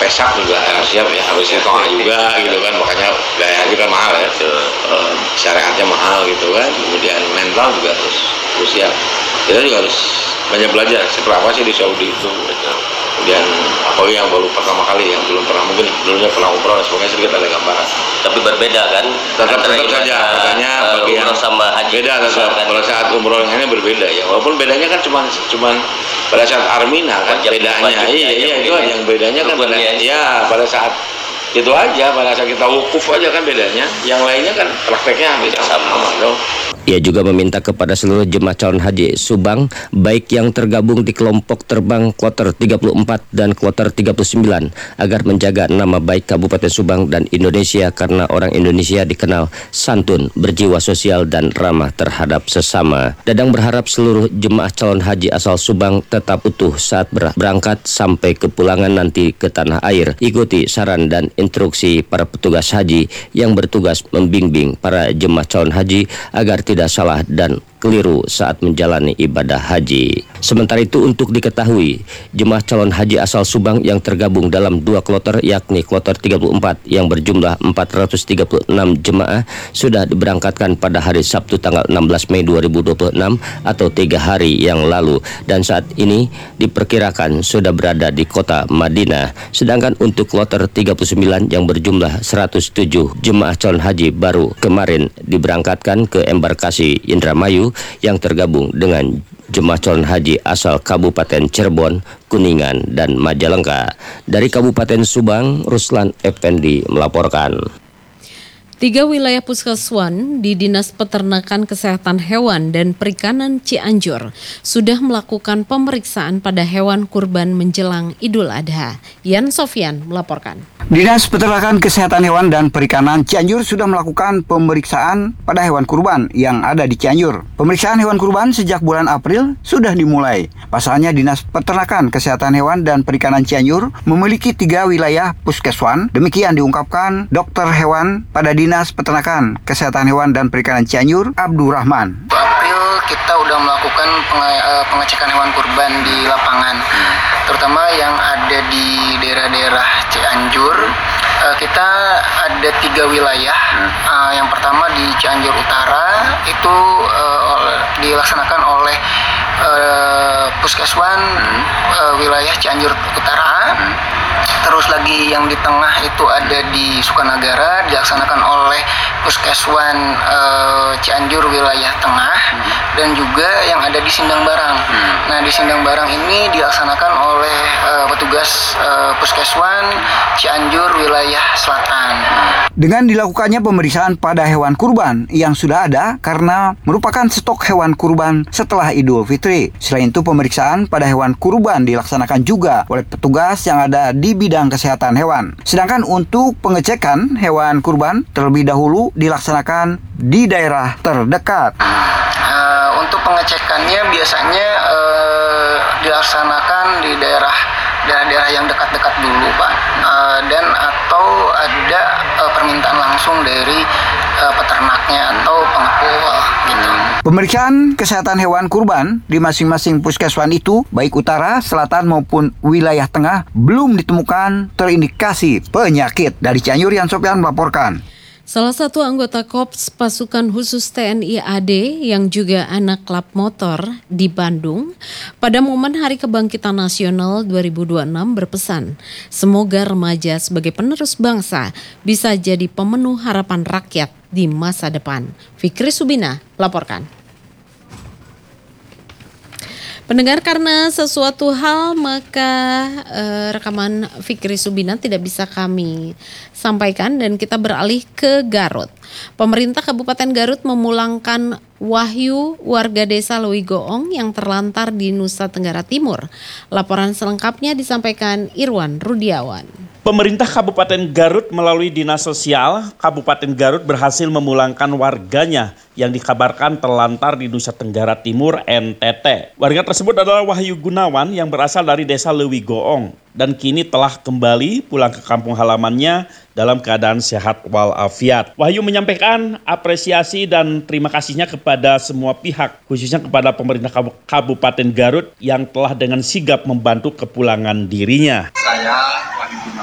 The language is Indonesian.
pesak juga siap ya, habis istiqomah juga gitu kan, makanya biaya haji kan mahal ya, syariatnya mahal gitu kan, kemudian mental juga harus siap. Kita juga harus banyak belajar seperti apa sih di Saudi itu, kemudian apalagi yang baru pertama kali yang belum pernah, mungkin dulunya pernah umroh dan sebagainya, sedikit ada gambaran. Tapi berbeda kan? Tetap saja katanya bagi yang sama haji beda, tetap pada saat umroh yang ini berbeda ya, walaupun bedanya kan cuman pada saat Armina kan bedanya, iya itu aja yang bedanya kan pada saat itu aja, pada saat kita wukuf aja kan bedanya, yang lainnya kan prakteknya hampir sama dong. Ia juga meminta kepada seluruh jemaah calon haji Subang, baik yang tergabung di kelompok terbang kloter 34 dan kloter 39, agar menjaga nama baik Kabupaten Subang dan Indonesia, karena orang Indonesia dikenal santun, berjiwa sosial, dan ramah terhadap sesama. Dadang berharap seluruh jemaah calon haji asal Subang tetap utuh saat berangkat sampai kepulangan nanti ke tanah air. Ikuti saran dan instruksi para petugas haji yang bertugas membimbing para jemaah calon haji agar tidak salah dan keliru saat menjalani ibadah haji. Sementara itu, untuk diketahui, jemaah calon haji asal Subang yang tergabung dalam dua kloter, yakni kloter 34 yang berjumlah 436 jemaah sudah diberangkatkan pada hari Sabtu tanggal 16 Mei 2026 atau 3 hari yang lalu, dan saat ini diperkirakan sudah berada di kota Madinah. Sedangkan untuk kloter 39 yang berjumlah 107 jemaah calon haji baru kemarin diberangkatkan ke embarkasi Indramayu yang tergabung dengan jemaah calon haji asal Kabupaten Cirebon, Kuningan, dan Majalengka. Dari Kabupaten Subang, Ruslan Effendi melaporkan. 3 wilayah puskeswan di Dinas Peternakan Kesehatan Hewan dan Perikanan Cianjur sudah melakukan pemeriksaan pada hewan kurban menjelang Idul Adha. Yan Sofyan melaporkan. Dinas Peternakan Kesehatan Hewan dan Perikanan Cianjur sudah melakukan pemeriksaan pada hewan kurban yang ada di Cianjur. Pemeriksaan hewan kurban sejak bulan April sudah dimulai. Pasalnya, Dinas Peternakan Kesehatan Hewan dan Perikanan Cianjur memiliki 3 wilayah puskeswan. Demikian diungkapkan Dokter Hewan pada Dinas Peternakan Kesehatan Hewan dan Perikanan Cianjur, Abdurrahman. April kita udah melakukan pengecekan hewan kurban di lapangan, terutama yang ada di daerah-daerah Cianjur. Kita ada 3 wilayah. Yang pertama di Cianjur Utara, itu dilaksanakan oleh Puskeswan wilayah Cianjur Utara. Terus lagi yang di tengah itu ada di Sukanagara, dilaksanakan oleh Puskeswan Cianjur wilayah tengah, dan juga yang ada di Sindang Barang. Nah, di Sindang Barang ini dilaksanakan oleh petugas Puskeswan Cianjur wilayah selatan. Dengan dilakukannya pemeriksaan pada hewan kurban yang sudah ada karena merupakan stok hewan kurban setelah Idul Fitri. Selain itu, pemeriksaan pada hewan kurban dilaksanakan juga oleh petugas yang ada di bidang kesehatan hewan. Sedangkan untuk pengecekan hewan kurban terlebih dahulu dilaksanakan di daerah terdekat. Untuk pengecekannya biasanya dilaksanakan di daerah-daerah yang dekat-dekat dulu, Pak, dan atau ada permintaan langsung dari peternaknya atau pengepul gitu. Pemeriksaan kesehatan hewan kurban di masing-masing puskeswan itu, baik utara, selatan maupun wilayah tengah, belum ditemukan terindikasi penyakit. Dari Cianjur, Yan Sofyan melaporkan. Salah satu anggota Korps Pasukan Khusus TNI AD yang juga anak klub motor di Bandung pada momen Hari Kebangkitan Nasional 2026 berpesan, semoga remaja sebagai penerus bangsa bisa jadi pemenuh harapan rakyat di masa depan. Fikri Subina laporkan. Pendengar, karena sesuatu hal maka rekaman Fikri Subina tidak bisa kami sampaikan dan kita beralih ke Garut. Pemerintah Kabupaten Garut memulangkan Wahyu, warga desa Lewi Goong yang terlantar di Nusa Tenggara Timur. Laporan selengkapnya disampaikan Irwan Rudiawan. Pemerintah Kabupaten Garut melalui Dinas Sosial Kabupaten Garut berhasil memulangkan warganya yang dikabarkan terlantar di Nusa Tenggara Timur, NTT. Warga tersebut adalah Wahyu Gunawan yang berasal dari desa Lewi Goong dan kini telah kembali pulang ke kampung halamannya dalam keadaan sehat walafiat. Wahyu menyampaikan apresiasi dan terima kasihnya kepada semua pihak, khususnya kepada pemerintah Kabupaten Garut yang telah dengan sigap membantu kepulangan dirinya. Saya Wahyu Gunawan